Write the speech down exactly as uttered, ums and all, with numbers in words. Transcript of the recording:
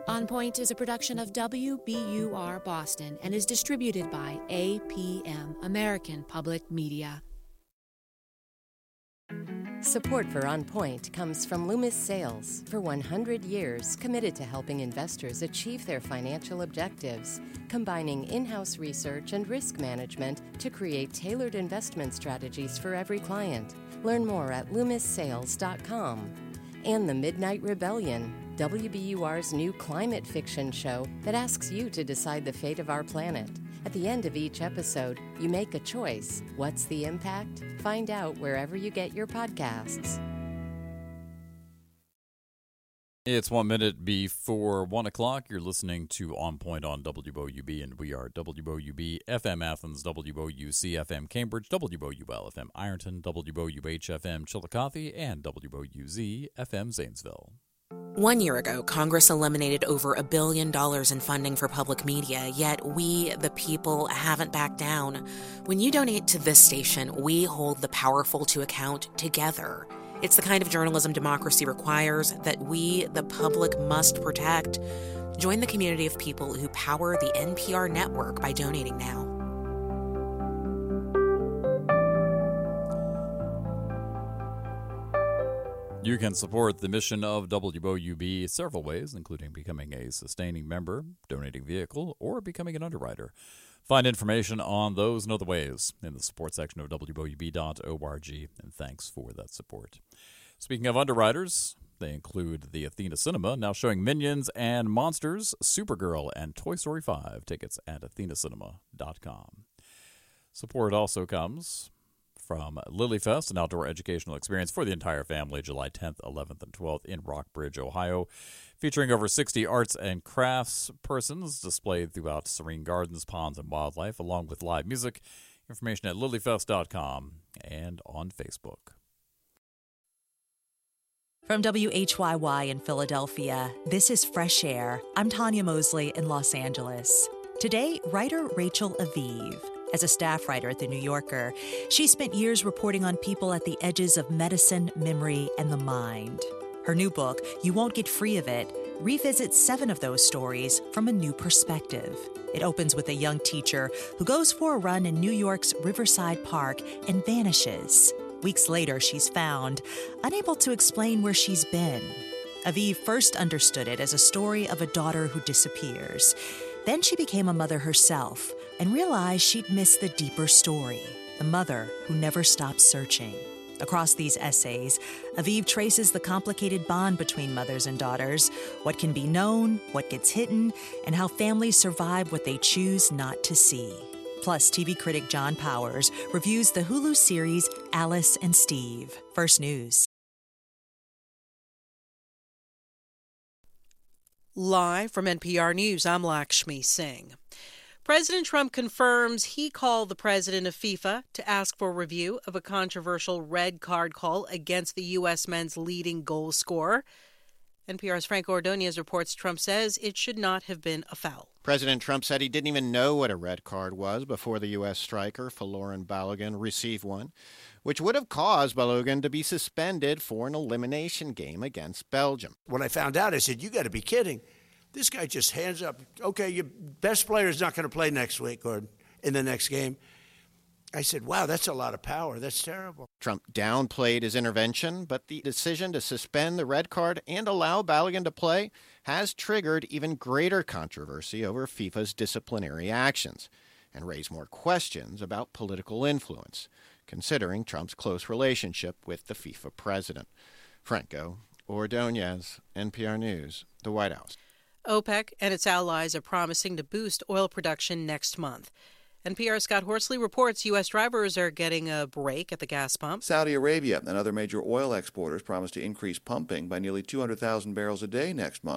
On Point is a production of W B U R Boston and is distributed by A P M, American Public Media. Support for On Point comes from Loomis Sales. For one hundred years, committed to helping investors achieve their financial objectives, combining in-house research and risk management to create tailored investment strategies for every client. Learn more at loomis sales dot com. And The Midnight Rebellion, W B U R's new climate fiction show that asks you to decide the fate of our planet. At the end of each episode, you make a choice. What's the impact? Find out wherever you get your podcasts. It's one minute before one o'clock. You're listening to On Point on W O U B, and we are W O U B F M Athens, W O U C F M Cambridge, W O U L F M Ironton, W O U H F M Chillicothe, and W O U Z F M Zanesville. One year ago, Congress eliminated over a billion dollars in funding for public media, yet we, the people, haven't backed down. When you donate to this station, we hold the powerful to account together. It's the kind of journalism democracy requires that we, the public, must protect. Join the community of people who power the N P R network by donating now. You can support the mission of W O U B several ways, including becoming a sustaining member, donating a vehicle, or becoming an underwriter. Find information on those and other ways in the support section of W O U B dot org, and thanks for that support. Speaking of underwriters, they include the Athena Cinema, now showing Minions and Monsters, Supergirl, and Toy Story five. Tickets at athena cinema dot com. Support also comes from LilyFest, an outdoor educational experience for the entire family, July tenth, eleventh, and twelfth in Rockbridge, Ohio, featuring over sixty arts and crafts persons displayed throughout serene gardens, ponds, and wildlife, along with live music. Information at lily fest dot com and on Facebook. From W H Y Y in Philadelphia, this is Fresh Air. I'm Tanya Mosley in Los Angeles. Today, writer Rachel Aviv. As a staff writer at The New Yorker, she spent years reporting on people at the edges of medicine, memory, and the mind. Her new book, You Won't Get Free of It, revisits seven of those stories from a new perspective. It opens with a young teacher who goes for a run in New York's Riverside Park and vanishes. Weeks later, she's found, unable to explain where she's been. Aviv first understood it as a story of a daughter who disappears. Then she became a mother herself and realized she'd missed the deeper story, the mother who never stopped searching. Across these essays, Aviv traces the complicated bond between mothers and daughters, what can be known, what gets hidden, and how families survive what they choose not to see. Plus, T V critic John Powers reviews the Hulu series Alice and Steve. First News. Live from N P R News, I'm Lakshmi Singh. President Trump confirms he called the president of FIFA to ask for review of a controversial red card call against the U S men's leading goal scorer. N P R's Frank Ordonez reports Trump says it should not have been a foul. President Trump said he didn't even know what a red card was before the U S striker, Folarin Balogun, received one, which would have caused Balogun to be suspended for an elimination game against Belgium. When I found out, I said, you got to be kidding. This guy just hands up, okay, your best player is not going to play next week or in the next game. I said, wow, that's a lot of power. That's terrible. Trump downplayed his intervention, but the decision to suspend the red card and allow Balogun to play has triggered even greater controversy over FIFA's disciplinary actions and raised more questions about political influence, considering Trump's close relationship with the FIFA president. Franco Ordonez, N P R News, the White House. OPEC and its allies are promising to boost oil production next month. N P R's Scott Horsley reports U S drivers are getting a break at the gas pump. Saudi Arabia and other major oil exporters promise to increase pumping by nearly two hundred thousand barrels a day next month.